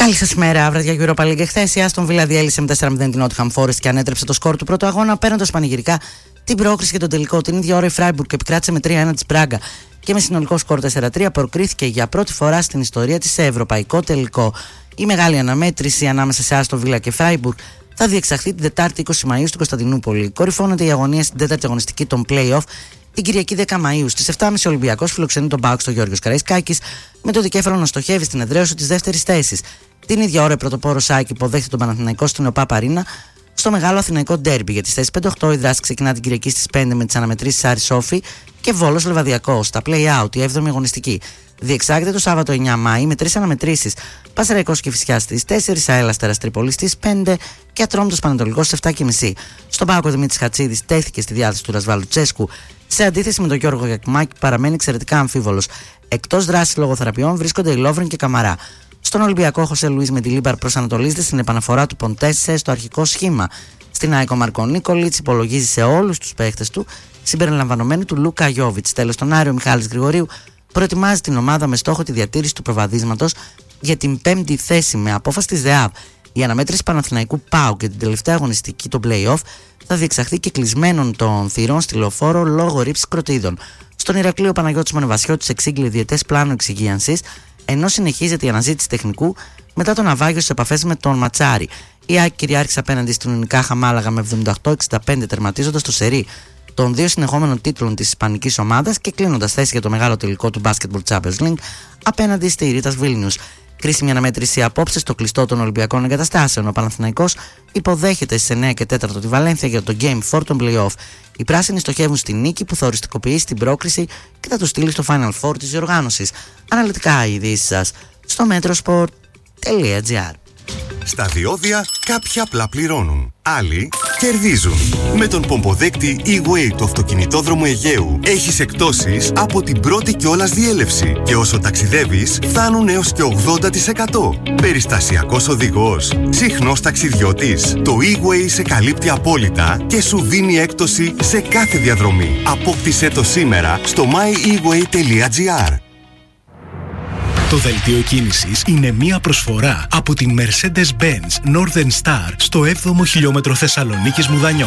Καλή σας ημέρα, βραδιά Europa League. Χθες η Aston Villa διέλυσε με 4-0 την Nottingham Forest και ανέτρεψε το σκορ του πρώτου αγώνα, παίρνοντας πανηγυρικά την πρόκριση για τον τελικό. Την ίδια ώρα η Freiburg επικράτησε με 3-1 της Μπράγκα και με συνολικό σκορ 4-3 προκρίθηκε για πρώτη φορά στην ιστορία της σε ευρωπαϊκό τελικό. Η μεγάλη αναμέτρηση ανάμεσα σε Aston Villa και Freiburg θα διεξαχθεί την Τετάρτη 20 Μαΐου στην Κωνσταντινούπολη. Κορυφώνεται η αγωνία στην τέταρτη αγωνιστική των play-off την Κυριακή 10 Μαΐου. Στις 7.30 ο Ολυμπιακός φιλοξενεί τον ΠΑΟΚ στο Γιώργος Καραϊσκάκης με το δικέφαλο να στοχεύει στην εδραίωση της δεύτερης θέσης. Την ίδια ώρα η πρωτοπόρος ΑΕΚ υποδέχεται τον Παναθηναϊκό στην ΟΠΑΠ Αρίνα στο μεγάλο αθηναϊκό ντέρμπι. Για τις θέσεις 5-8 η δράση ξεκινά την Κυριακή στις 5 με τις αναμετρήσεις Άρη Σόφι και Βόλος Λεβαδιακός. Στα play-out, η 7η αγωνιστική διεξάγεται το Σάββατο 9 Μάη με 3 αναμετρήσεις. Πασαραϊκός και Κηφισιάς στις 4, ΑΕΛ Αστέρας Τρίπολης στις 5 και Ατρόμητος Πανετολικός στις 7.30. Στον ΠΑΟΚ ο Δημήτρης Χατσίδης τέθηκε στη διάθεση του Ρασβάλου Τσέσκου σε αντίθεση με τον Γιώργο Γιακουμάκη που παραμένει εξαιρετικά αμφίβολος. Εκτός δράσης λόγω θεραπείων βρίσκονται η Λόβρεν και Καμαρά. Στον Ολυμπιακό, Χωσέ Λουίς Μεντιλίμπαρ προσανατολίζεται στην επαναφορά του Ποντέσε στο αρχικό σχήμα. Στην ΑΕΚ ο Μαρκο Νίκολιτς υπολογίζει σε όλους τους παίχτες του, συμπεριλαμβανομένου του Λούκα Γιόβιτς. Τέλος, τον Άριο Μιχάλης Γρηγορίου προετοιμάζει την ομάδα με στόχο τη διατήρηση του προβαδίσματος για την 5η θέση με απόφαση της ΔΕΑΒ. Η αναμέτρηση Παναθηναϊκού ΠΑΟΚ και την τελευταία αγωνιστική των play-off θα διεξαχθεί και κλεισμένων των θυρών στη Λεωφόρο λόγω ρήψης κροτίδων. Στον Ηρακλείο ο Παναγιώτης Μονεβασιώτης εξήγηλε διαιτές πλάνο εξυγίανσης, ενώ συνεχίζεται η αναζήτηση τεχνικού μετά το ναυάγιο στις επαφές με τον Ματσάρη. Η ΑΕΚ κυριάρχησε απέναντι στην Ουνικάχα Μάλαγα με 78-65, τερματίζοντας το σερί των δύο συνεχόμενων τίτλων της ισπανικής ομάδας και κλείνοντας θέση για το μεγάλο τελικό του Basketball Champions League απέναντι στη Ρίτας Βίλνιους. Κρίσιμη αναμέτρηση απόψε στο κλειστό των Ολυμπιακών Εγκαταστάσεων. Ο Παναθηναϊκός υποδέχεται στις 9 και 4 τη Βαλένθια για το Game 4 των play-off. Οι πράσινοι στοχεύουν στη νίκη που θα οριστικοποιήσει την πρόκριση και θα του στείλει στο Final Four της διοργάνωσης. Αναλυτικά οι ειδήσεις σας στο metrosport.gr. Στα διόδια κάποιοι απλά πληρώνουν, άλλοι κερδίζουν. Με τον πομποδέκτη E-Way του αυτοκινητόδρομου Αιγαίου έχεις εκπτώσεις από την πρώτη κιόλας διέλευση και όσο ταξιδεύεις φτάνουν έως και 80%. Περιστασιακός οδηγός, συχνός ταξιδιώτης. Το E-Way σε καλύπτει απόλυτα και σου δίνει έκπτωση σε κάθε διαδρομή. Απόκτησέ το σήμερα στο myeWay.gr. Το δελτίο κίνησης είναι μία προσφορά από την Mercedes-Benz Northern Star στο 7ο χιλιόμετρο Θεσσαλονίκης Μουδανιών.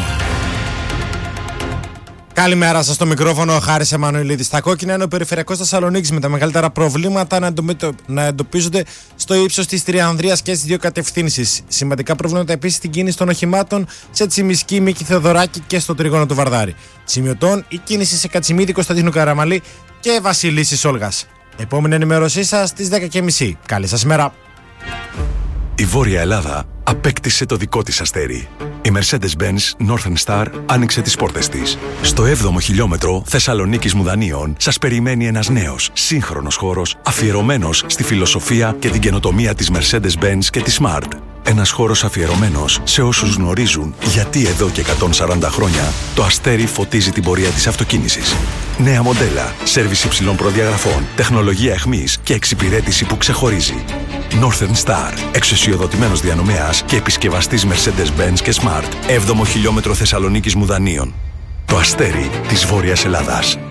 Καλημέρα σας, στο μικρόφωνο ο Χάρης Εμμανουηλίδης. Στα κόκκινα είναι ο περιφερειακός Θεσσαλονίκης με τα μεγαλύτερα προβλήματα να εντοπίζονται στο ύψος της Τριανδρίας και στις δύο κατευθύνσεις. Σημαντικά προβλήματα επίσης στην κίνηση των οχημάτων σε Τσιμισκή, Μίκη Θεοδωράκη και στο τρίγωνο του Βαρδάρη. Σημειωτών η κίνηση σε Κατσιμίδη, Κωνσταντίνου Καραμαλή και Βασιλίσσης Όλγας. Επόμενη ενημέρωσή σας στις 10.30. Καλή σας μέρα. Η Βόρεια Ελλάδα απέκτησε το δικό της αστέρι. Η Mercedes-Benz Northern Star άνοιξε τις πόρτες της. Στο 7ο χιλιόμετρο Θεσσαλονίκης Μουδανίων σας περιμένει ένας νέος, σύγχρονος χώρος αφιερωμένος στη φιλοσοφία και την καινοτομία της Mercedes-Benz και της Smart. Ένας χώρος αφιερωμένος σε όσους γνωρίζουν γιατί εδώ και 140 χρόνια το αστέρι φωτίζει την πορεία της αυτοκίνησης. Νέα μοντέλα, σέρβις υψηλών προδιαγραφών, τεχνολογία εχμής και εξυπηρέτηση που ξεχωρίζει. Northern Star, εξουσιοδοτημένος διανομέας και επισκευαστής Mercedes-Benz και Smart. 7ο χιλιόμετρο Θεσσαλονίκης Μουδανίων. Το αστέρι της Βόρειας Ελλάδας.